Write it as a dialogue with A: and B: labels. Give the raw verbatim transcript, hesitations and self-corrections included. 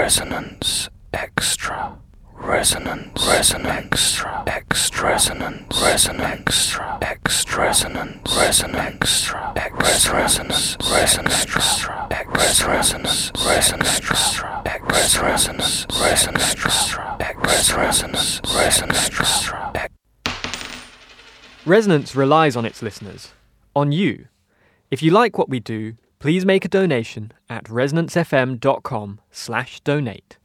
A: Resonance Extra. Resonance. Resonance. Extra. Extra. Resonance. Resonance. Extra. Extra. Resonance. Resonance. Extra. Extra. Resonance. Resonance. Extra. Extra. Resonance. Resonance. Extra. Extra. Resonance. Resonance. Extra. Extra. Resonance. Resonance. Extra.
B: Resonance relies on its listeners, on you. If you like what we do, please make a donation at resonance f m dot com slash donate.